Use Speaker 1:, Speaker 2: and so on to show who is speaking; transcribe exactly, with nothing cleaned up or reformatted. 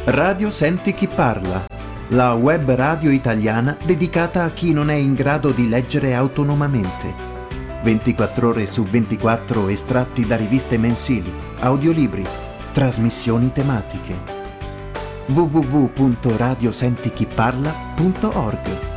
Speaker 1: Radio Senti Chi Parla, la web radio italiana dedicata a chi non è in grado di leggere autonomamente. ventiquattro ore su ventiquattro estratti da riviste mensili, audiolibri, trasmissioni tematiche. w w w punto radiosentichiparla punto org